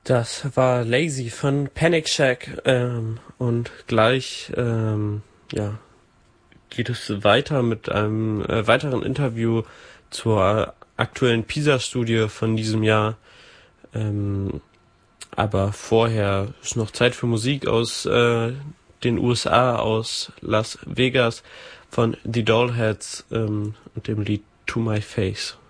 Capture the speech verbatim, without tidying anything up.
Das war Lazy von Panic Shack ähm, und gleich ähm, ja, geht es weiter mit einem äh, weiteren Interview zur aktuellen PISA-Studie von diesem Jahr. Ähm, aber vorher ist noch Zeit für Musik aus äh, den U S A, aus Las Vegas von The Dollheads ähm, und dem Lied To My Face.